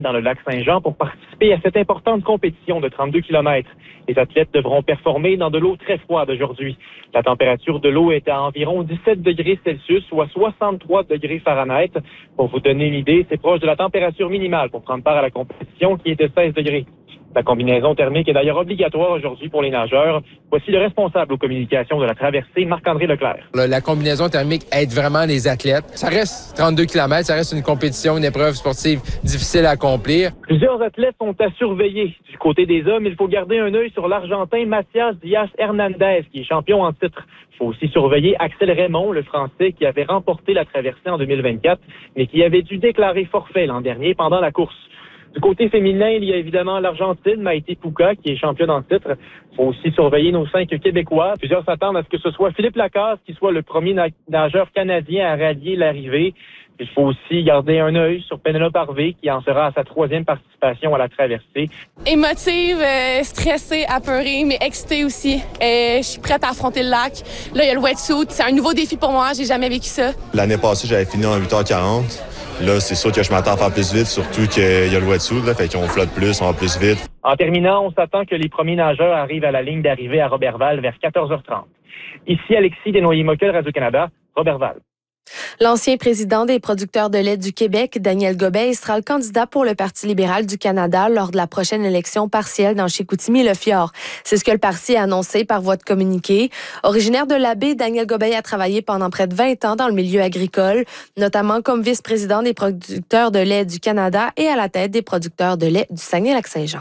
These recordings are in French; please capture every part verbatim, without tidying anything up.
dans le lac Saint-Jean pour participer à cette importante compétition de trente-deux kilomètres. Les athlètes devront performer dans de l'eau très froide aujourd'hui. La température de l'eau est à environ dix-sept degrés Celsius, soit soixante-trois degrés Fahrenheit. Pour vous donner une idée, c'est proche de la température minimale pour prendre part à la compétition qui est de seize degrés. La combinaison thermique est d'ailleurs obligatoire aujourd'hui pour les nageurs. Voici le responsable aux communications de la traversée, Marc-André Leclerc. La, la combinaison thermique aide vraiment les athlètes. Ça reste trente-deux kilomètres, ça reste une compétition, une épreuve sportive difficile à accomplir. Plusieurs athlètes sont à surveiller. Du côté des hommes, il faut garder un œil sur l'Argentin Matías Díaz Hernández, qui est champion en titre. Il faut aussi surveiller Axel Raymond, le Français, qui avait remporté la traversée en deux mille vingt-quatre, mais qui avait dû déclarer forfait l'an dernier pendant la course. Du côté féminin, il y a évidemment l'Argentine, Maïté Pouka, qui est championne en titre. Il faut aussi surveiller nos cinq Québécois. Plusieurs s'attendent à ce que ce soit Philippe Lacasse qui soit le premier nageur canadien à rallier l'arrivée. Il faut aussi garder un œil sur Pénélope Harvey, qui en sera à sa troisième participation à la traversée. Émotive, euh, stressée, apeurée, mais excitée aussi. Euh, je suis prête à affronter le lac. Là, il y a le wetsuit. C'est un nouveau défi pour moi. J'ai jamais vécu ça. L'année passée, j'avais fini en huit heures quarante. Là, c'est sûr que je m'attends à faire plus vite, surtout qu'il y a le wetsuit, là, fait qu'on flotte plus, on va plus vite. En terminant, on s'attend que les premiers nageurs arrivent à la ligne d'arrivée à Roberval vers quatorze heures trente. Ici Alexis Desnoyers-Mockel, Radio-Canada, Roberval. L'ancien président des producteurs de lait du Québec, Daniel Gobeil, sera le candidat pour le Parti libéral du Canada lors de la prochaine élection partielle dans Chicoutimi-Le-Fjord. C'est ce que le parti a annoncé par voie de communiqué. Originaire de la baie, Daniel Gobeil a travaillé pendant près de vingt ans dans le milieu agricole, notamment comme vice-président des producteurs de lait du Canada et à la tête des producteurs de lait du Saguenay-Lac-Saint-Jean.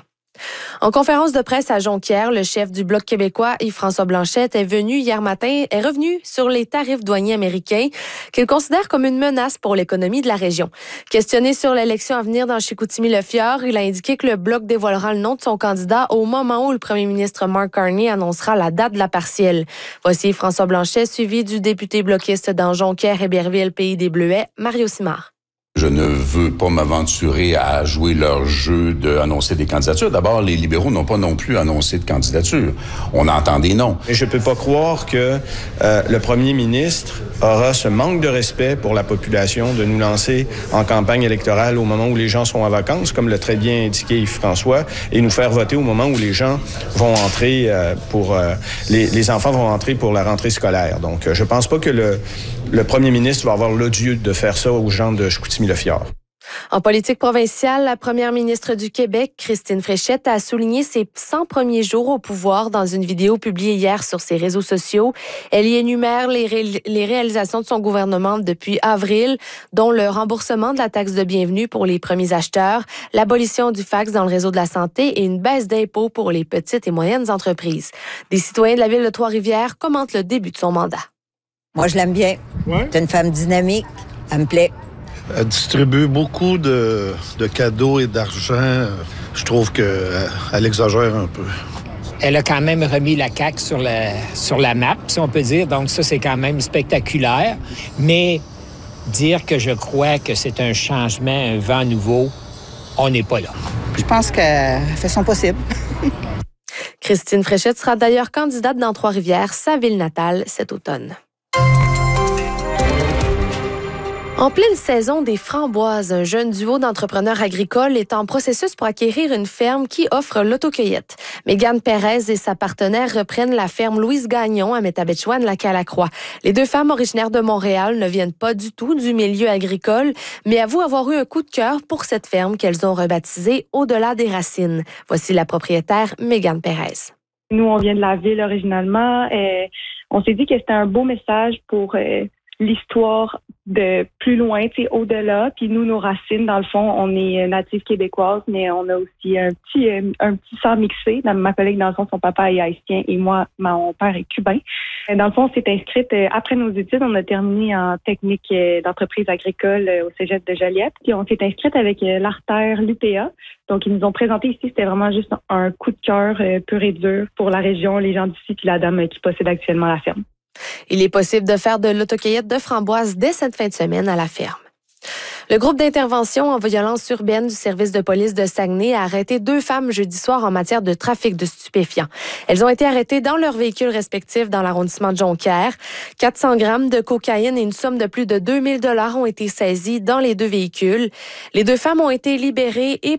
En conférence de presse à Jonquière, le chef du Bloc québécois, Yves-François Blanchet, est venu hier matin, est revenu sur les tarifs douaniers américains qu'il considère comme une menace pour l'économie de la région. Questionné sur l'élection à venir dans Chicoutimi-Le-Fjord, il a indiqué que le Bloc dévoilera le nom de son candidat au moment où le premier ministre Mark Carney annoncera la date de la partielle. Voici Yves-François Blanchet, suivi du député bloquiste dans Jonquière-Héberville, Pays des Bleuets, Mario Simard. Je ne veux pas m'aventurer à jouer leur jeu d'annoncer des candidatures. D'abord, les libéraux n'ont pas non plus annoncé de candidature. On entend des noms. Et je ne peux pas croire que euh, le premier ministre aura ce manque de respect pour la population de nous lancer en campagne électorale au moment où les gens sont en vacances, comme l'a très bien indiqué Yves-François, et nous faire voter au moment où les gens vont entrer euh, pour... Euh, les, les enfants vont entrer pour la rentrée scolaire. Donc, euh, je pense pas que le, le premier ministre va avoir l'odieux de faire ça aux gens de Chicoutimi-Le-Fjord. En politique provinciale, la première ministre du Québec, Christine Fréchette, a souligné ses cent premiers jours au pouvoir dans une vidéo publiée hier sur ses réseaux sociaux. Elle y énumère les, ré- les réalisations de son gouvernement depuis avril, dont le remboursement de la taxe de bienvenue pour les premiers acheteurs, l'abolition du fax dans le réseau de la santé et une baisse d'impôts pour les petites et moyennes entreprises. Des citoyens de la ville de Trois-Rivières commentent le début de son mandat. Moi, je l'aime bien. Ouais. C'est une femme dynamique. Elle me plaît. Elle distribue beaucoup de, de cadeaux et d'argent. Je trouve qu'elle exagère un peu. Elle a quand même remis la C A Q sur la, sur la map, si on peut dire. Donc ça, c'est quand même spectaculaire. Mais dire que je crois que c'est un changement, un vent nouveau, on n'est pas là. Je pense qu'elle fait son possible. Christine Fréchette sera d'ailleurs candidate dans Trois-Rivières, sa ville natale, cet automne. En pleine saison des framboises, un jeune duo d'entrepreneurs agricoles est en processus pour acquérir une ferme qui offre l'autocueillette. Mégane Pérez et sa partenaire reprennent la ferme Louise Gagnon à Métabetchouan-Lac-à-la-Croix. Les deux femmes originaires de Montréal ne viennent pas du tout du milieu agricole, mais avouent avoir eu un coup de cœur pour cette ferme qu'elles ont rebaptisée Au-delà des racines. Voici la propriétaire Mégane Pérez. Nous, on vient de la ville originalement. Et on s'est dit que c'était un beau message pour euh, l'histoire de plus loin, tu sais, au-delà. Puis nous, nos racines, dans le fond, on est natifs québécoises, mais on a aussi un petit euh, un petit sang mixé. Ma collègue, dans le fond, son papa est haïtien et moi, mon père est cubain. Dans le fond, on s'est inscrite, euh, après nos études, on a terminé en technique euh, d'entreprise agricole euh, au cégep de Joliette. Puis on s'est inscrite avec euh, l'artère l'U P A. Donc, ils nous ont présenté ici, c'était vraiment juste un coup de cœur euh, pur et dur pour la région, les gens d'ici, puis la dame euh, qui possède actuellement la ferme. Il est possible de faire de l'autocueillette de framboises dès cette fin de semaine à la ferme. Le groupe d'intervention en violence urbaine du service de police de Saguenay a arrêté deux femmes jeudi soir en matière de trafic de stupéfiants. Elles ont été arrêtées dans leurs véhicules respectifs dans l'arrondissement de Jonquière. quatre cents grammes de cocaïne et une somme de plus de deux mille dollars ont été saisis dans les deux véhicules. Les deux femmes ont été libérées et